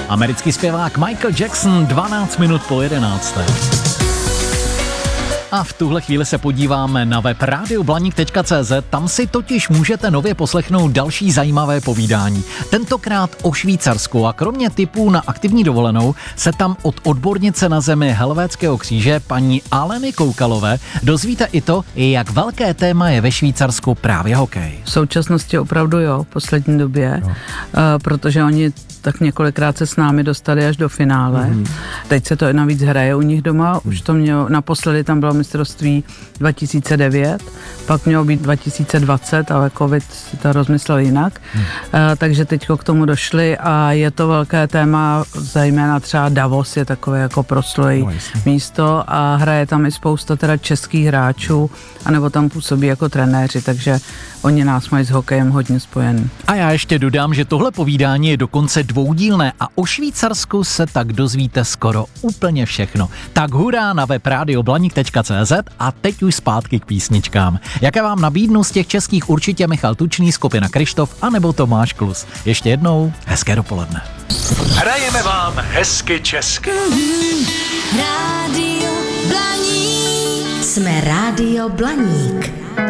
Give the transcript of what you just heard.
Americký zpěvák Michael Jackson 12 minut po 11. A v tuhle chvíli se podíváme na web radioblaník.cz, tam si totiž můžete nově poslechnout další zajímavé povídání. Tentokrát o Švýcarsku a kromě tipů na aktivní dovolenou se tam od odbornice na zemi Helvétského kříže paní Aleny Koukalové dozvíte i to, jak velké téma je ve Švýcarsku právě hokej. V současnosti opravdu jo, v poslední době, protože oni tak několikrát se s námi dostali až do finále. Teď se to navíc hraje u nich doma, už to mělo, naposledy tam bylo mistrovství 2009, pak mělo být 2020, ale covid si to rozmyslel jinak. Takže teďko k tomu došli a je to velké téma, zejména třeba Davos je takové jako proslulé místo a hraje tam i spousta teda českých hráčů, anebo tam působí jako trenéři, takže oni nás mají s hokejem hodně spojený. A já ještě dodám, že tohle povídání je dokonce dvoudílné a o Švýcarsku se tak dozvíte skoro úplně všechno. Tak hurá na web radioblaník.cz a teď už zpátky k písničkám. Jaké vám nabídnu z těch českých určitě Michal Tučný, skupina Kryštof anebo Tomáš Klus. Ještě jednou hezké dopoledne. Hrajeme vám hezky česky. Rádio Blaník. Jsme Rádio Blaník.